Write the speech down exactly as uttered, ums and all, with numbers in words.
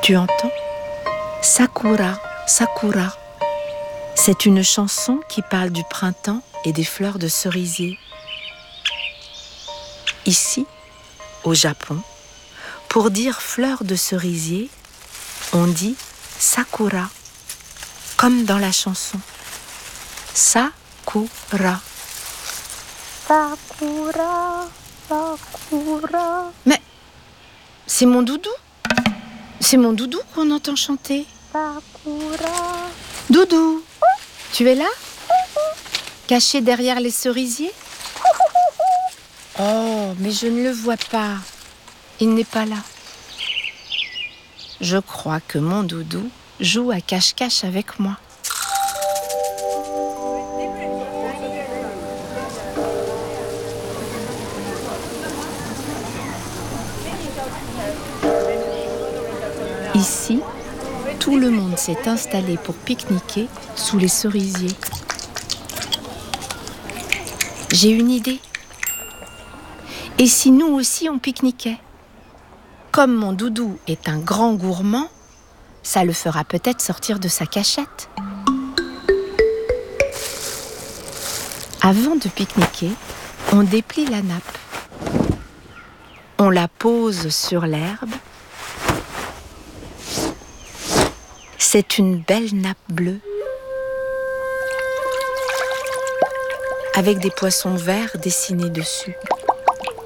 Tu entends ? Sakura, Sakura. C'est une chanson qui parle du printemps et des fleurs de cerisier. Ici, au Japon, pour dire fleurs de cerisier, on dit Sakura, comme dans la chanson. Sakura. Sakura, Sakura. Mais c'est mon doudou. C'est mon doudou qu'on entend chanter. Sakura. Doudou, tu es là ? Caché derrière les cerisiers ? Oh, mais je ne le vois pas. Il n'est pas là. Je crois que mon doudou joue à cache-cache avec moi. Ici, tout le monde s'est installé pour pique-niquer sous les cerisiers. J'ai une idée. Et si nous aussi on pique-niquait ? Comme mon doudou est un grand gourmand, ça le fera peut-être sortir de sa cachette. Avant de pique-niquer, on déplie la nappe. On la pose sur l'herbe. C'est une belle nappe bleue, avec des poissons verts dessinés dessus.